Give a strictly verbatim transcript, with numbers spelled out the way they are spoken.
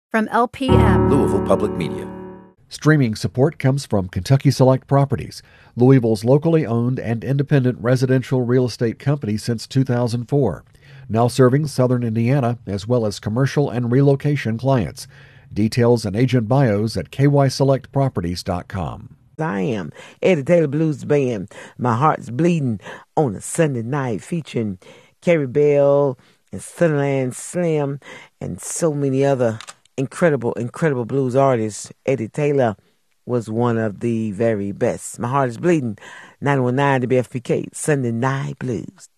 From L P M, Louisville Public Media. Streaming support comes from Kentucky Select Properties, Louisville's locally owned and independent residential real estate company since two thousand four, now serving southern Indiana as well as commercial and relocation clients. Details and agent bios at k y select properties dot com. I am Eddie Taylor Blues Band. My Heart's Bleeding on a Sunday night featuring Carrie Bell and Sunderland Slim and so many other incredible, incredible blues artists. Eddie Taylor was one of the very best. My Heart is Bleeding, nine one nine W F P K, Sunday Night Blues.